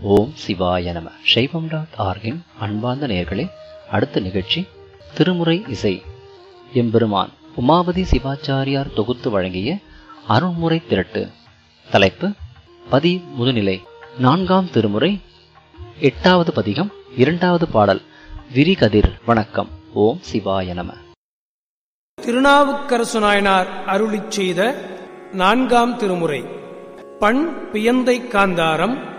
ஓம் சிவாய நம. சைவம்.org-இன் அன்பார்ந்த நேயர்களே, அடுத்த நிகழ்ச்சி திருமுறை இசை. எம்பெருமான் உமாபதி சிவாச்சாரியார் தொகுத்து வழங்கிய அருள்முறை திரட்டு. தலைப்பு பதி முதுநிலை. 4ஆம் திருமுறை, 8வது பதிகம், 2வது பாடல். விரிகதிர். வணக்கம். ஓம் சிவாய நம. திருநாவுக்கரசு நாயனார் அருளிச் செய்த 4ஆம் திருமுறை. பண் பியந்தை காந்தாரம்.